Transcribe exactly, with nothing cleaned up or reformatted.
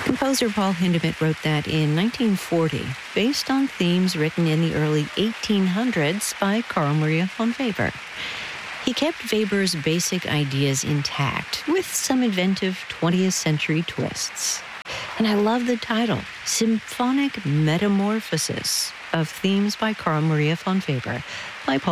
Composer Paul Hindemith wrote that in nineteen forty, based on themes written in the early eighteen hundreds by Carl Maria von Weber. He kept Weber's basic ideas intact, with some inventive twentieth century twists. And I love the title, Symphonic Metamorphosis of Themes by Carl Maria von Weber, by Paul